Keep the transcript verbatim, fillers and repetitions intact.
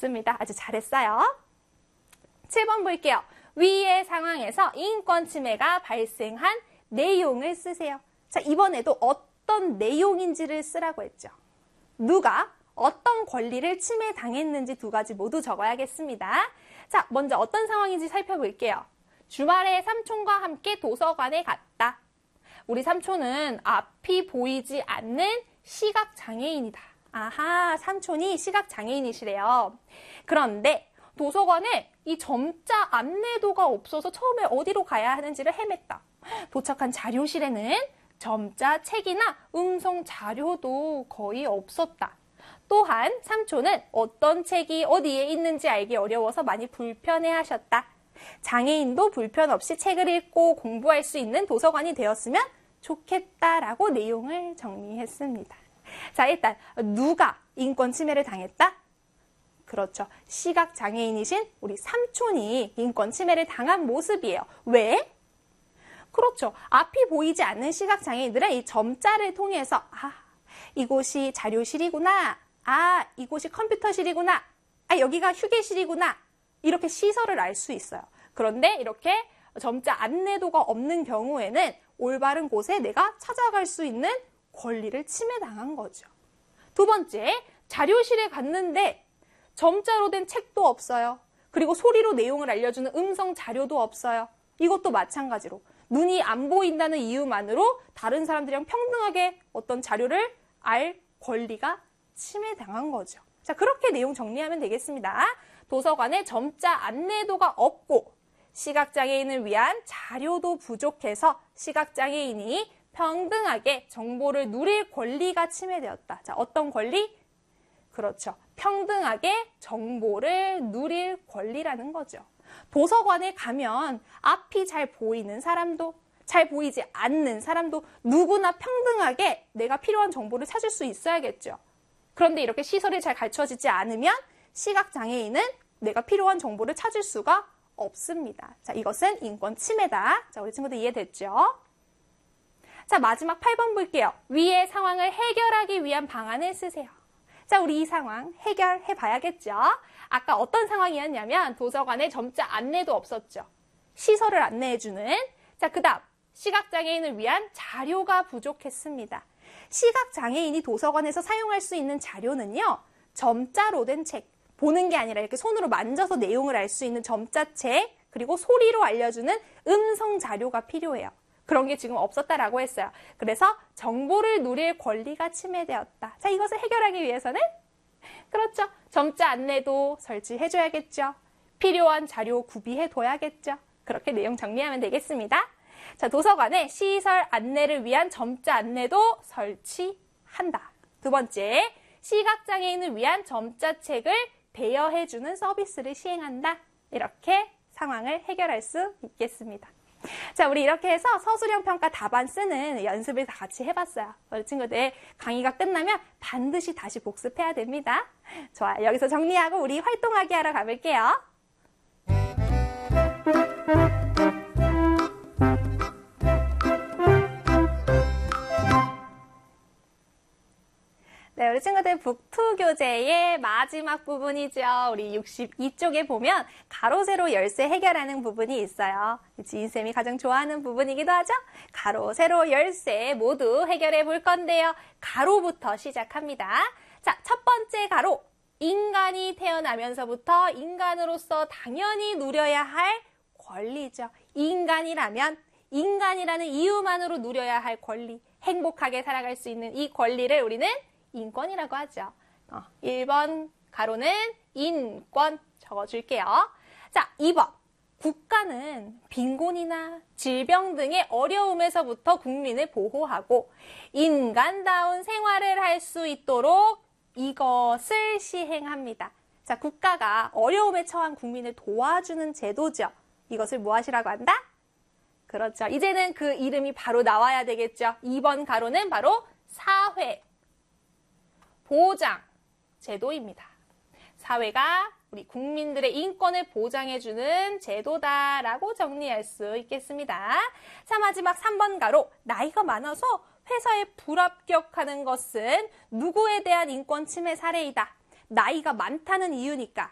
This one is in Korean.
좋습니다. 아주 잘했어요. 칠 번 볼게요. 위의 상황에서 인권 침해가 발생한 내용을 쓰세요. 자, 이번에도 어떤 내용인지를 쓰라고 했죠. 누가 어떤 권리를 침해당했는지 두 가지 모두 적어야겠습니다. 자, 먼저 어떤 상황인지 살펴볼게요. 주말에 삼촌과 함께 도서관에 갔다. 우리 삼촌은 앞이 보이지 않는 시각장애인이다. 아하, 삼촌이 시각장애인이시래요. 그런데 도서관에 이 점자 안내도가 없어서 처음에 어디로 가야 하는지를 헤맸다. 도착한 자료실에는 점자 책이나 음성 자료도 거의 없었다. 또한 삼촌은 어떤 책이 어디에 있는지 알기 어려워서 많이 불편해하셨다. 장애인도 불편 없이 책을 읽고 공부할 수 있는 도서관이 되었으면 좋겠다라고 내용을 정리했습니다. 자, 일단 누가 인권 침해를 당했다? 그렇죠. 시각장애인이신 우리 삼촌이 인권 침해를 당한 모습이에요. 왜? 그렇죠. 앞이 보이지 않는 시각장애인들은 이 점자를 통해서 아, 이곳이 자료실이구나. 아, 이곳이 컴퓨터실이구나. 아, 여기가 휴게실이구나. 이렇게 시설을 알 수 있어요. 그런데 이렇게 점자 안내도가 없는 경우에는 올바른 곳에 내가 찾아갈 수 있는 권리를 침해당한 거죠. 두 번째, 자료실에 갔는데 점자로 된 책도 없어요. 그리고 소리로 내용을 알려주는 음성 자료도 없어요. 이것도 마찬가지로 눈이 안 보인다는 이유만으로 다른 사람들이랑 평등하게 어떤 자료를 알 권리가 침해당한 거죠. 자, 그렇게 내용 정리하면 되겠습니다. 도서관에 점자 안내도가 없고 시각장애인을 위한 자료도 부족해서 시각장애인이 평등하게 정보를 누릴 권리가 침해되었다. 자, 어떤 권리? 그렇죠. 평등하게 정보를 누릴 권리라는 거죠. 도서관에 가면 앞이 잘 보이는 사람도 잘 보이지 않는 사람도 누구나 평등하게 내가 필요한 정보를 찾을 수 있어야겠죠. 그런데 이렇게 시설이 잘 갖춰지지 않으면 시각장애인은 내가 필요한 정보를 찾을 수가 없습니다. 자, 이것은 인권 침해다. 자, 우리 친구들 이해됐죠? 자, 마지막 팔 번 볼게요. 위의 상황을 해결하기 위한 방안을 쓰세요. 자, 우리 이 상황 해결해 봐야겠죠? 아까 어떤 상황이었냐면 도서관에 점자 안내도 없었죠. 시설을 안내해주는. 자, 그 다음 시각장애인을 위한 자료가 부족했습니다. 시각장애인이 도서관에서 사용할 수 있는 자료는요. 점자로 된 책, 보는 게 아니라 이렇게 손으로 만져서 내용을 알 수 있는 점자책, 그리고 소리로 알려주는 음성 자료가 필요해요. 그런 게 지금 없었다라고 했어요. 그래서 정보를 누릴 권리가 침해되었다. 자, 이것을 해결하기 위해서는 그렇죠. 점자 안내도 설치해줘야겠죠. 필요한 자료 구비해둬야겠죠. 그렇게 내용 정리하면 되겠습니다. 자, 도서관에 시설 안내를 위한 점자 안내도 설치한다. 두 번째, 시각장애인을 위한 점자책을 대여해주는 서비스를 시행한다. 이렇게 상황을 해결할 수 있겠습니다. 자, 우리 이렇게 해서 서술형 평가 답안 쓰는 연습을 다 같이 해봤어요. 우리 친구들 강의가 끝나면 반드시 다시 복습해야 됩니다. 좋아요. 여기서 정리하고 우리 활동하기 하러 가볼게요. 네, 우리 친구들 북투 교재의 마지막 부분이죠. 우리 육십이 쪽에 보면 가로, 세로, 열쇠 해결하는 부분이 있어요. 지인쌤이 가장 좋아하는 부분이기도 하죠. 가로, 세로, 열쇠 모두 해결해 볼 건데요. 가로부터 시작합니다. 자, 첫 번째 가로. 인간이 태어나면서부터 인간으로서 당연히 누려야 할 권리죠. 인간이라면 인간이라는 이유만으로 누려야 할 권리, 행복하게 살아갈 수 있는 이 권리를 우리는 인권이라고 하죠. 어, 일 번 가로는 인권 적어줄게요. 자, 이 번 국가는 빈곤이나 질병 등의 어려움에서부터 국민을 보호하고 인간다운 생활을 할 수 있도록 이것을 시행합니다. 자, 국가가 어려움에 처한 국민을 도와주는 제도죠. 이것을 무엇이라고 한다? 그렇죠. 이제는 그 이름이 바로 나와야 되겠죠. 이 번 가로는 바로 사회 보장 제도입니다. 사회가 우리 국민들의 인권을 보장해주는 제도다라고 정리할 수 있겠습니다. 자, 마지막 삼 번 가로. 나이가 많아서 회사에 불합격하는 것은 누구에 대한 인권 침해 사례이다. 나이가 많다는 이유니까